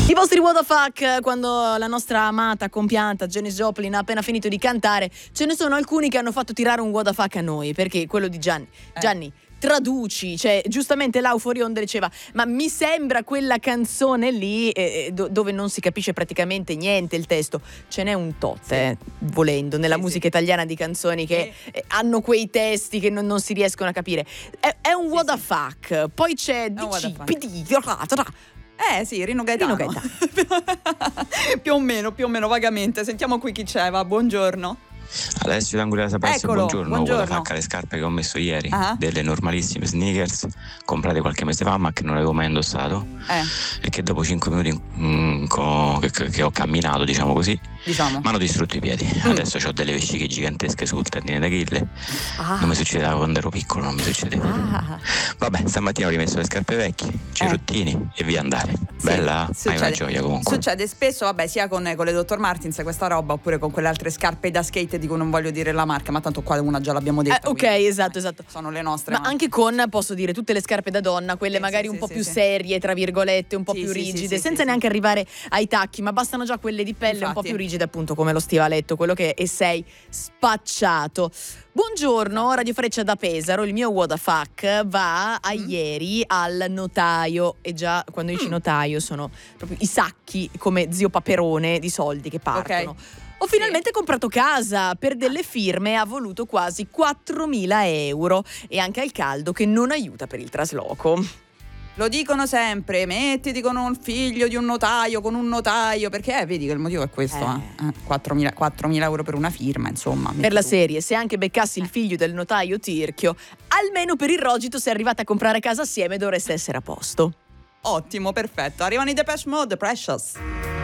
I vostri what the fuck quando la nostra amata, compianta Janis Joplin ha appena finito di cantare, ce ne sono alcuni che hanno fatto tirare un what the fuck a noi, perché quello di Gianni traduci, cioè giustamente l'Euforion diceva ma mi sembra quella canzone lì dove non si capisce praticamente niente il testo. Ce n'è un tot volendo nella musica italiana di canzoni che hanno quei testi che non si riescono a capire. È un what the fuck. Poi c'è Rino Gaetano. più o meno vagamente. Sentiamo qui chi c'è, va, buongiorno. Alessio d'Anguria Sapesse, buongiorno. Buongiorno. Vuole facca le scarpe che ho messo ieri, delle normalissime sneakers comprate qualche mese fa ma che non avevo mai indossato e che dopo 5 minuti che ho camminato, diciamo così, mi hanno distrutto i piedi. Adesso ho delle vesciche gigantesche sul tendine d'Achille. Non mi succedeva quando ero piccolo, non mi succedeva. Vabbè, stamattina ho rimesso le scarpe vecchie, cerottini e via andare. Bella, hai una gioia comunque. Succede spesso, vabbè, sia con le Dr. Martens questa roba, oppure con quelle altre scarpe da skate di cui non voglio dire la marca, ma tanto qua una già l'abbiamo detta. Ok, esatto. Sono le nostre. Ma anche con, posso dire, tutte le scarpe da donna, quelle magari un po' più serie, tra virgolette, un po' più rigide, senza neanche arrivare ai tacchi, ma bastano già quelle di pelle un po' più rigide, appunto come lo stivaletto, quello che sei spacciato. Buongiorno, Radio Freccia da Pesaro. Il mio what the fuck va a ieri al notaio. E già quando dici notaio sono proprio i sacchi come zio Paperone di soldi che partono. Ho finalmente comprato casa per delle firme, ha voluto quasi 4.000 euro e anche al caldo che non aiuta per il trasloco. Lo dicono sempre, mettiti con un figlio di un notaio, perché vedi che il motivo è questo, 4.000 euro per una firma, insomma. Per la serie, se anche beccassi il figlio del notaio tirchio, almeno per il rogito, se arrivate a comprare casa assieme dovreste essere a posto. Ottimo, perfetto. Arrivano i Depeche Mode, Precious.